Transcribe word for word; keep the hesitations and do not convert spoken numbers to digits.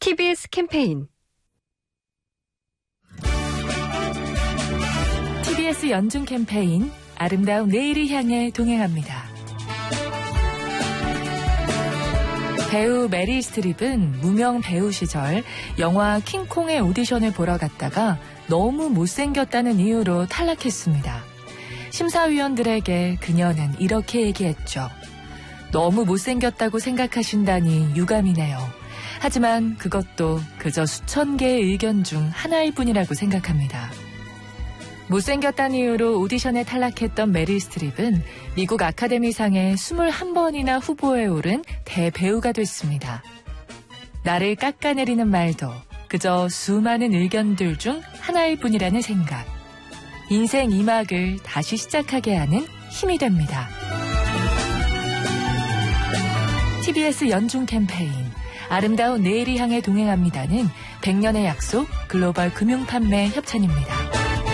티비에스 캠페인 티비에스 연중 캠페인 아름다운 내일을 향해 동행합니다. 배우 메릴 스트립은 무명 배우 시절 영화 킹콩의 오디션을 보러 갔다가 너무 못생겼다는 이유로 탈락했습니다. 심사위원들에게 그녀는 이렇게 얘기했죠. 너무 못생겼다고 생각하신다니 유감이네요. 하지만 그것도 그저 수천 개의 의견 중 하나일 뿐이라고 생각합니다. 못생겼다는 이유로 오디션에 탈락했던 메릴 스트립은 미국 아카데미상에 이십일 번이나 후보에 오른 대배우가 됐습니다. 나를 깎아내리는 말도 그저 수많은 의견들 중 하나일 뿐이라는 생각. 인생 이 막을 다시 시작하게 하는 힘이 됩니다. 티비에스 연중 캠페인 아름다운 내일을 향해 동행합니다는 백 년의 약속 글로벌 금융판매 협찬입니다.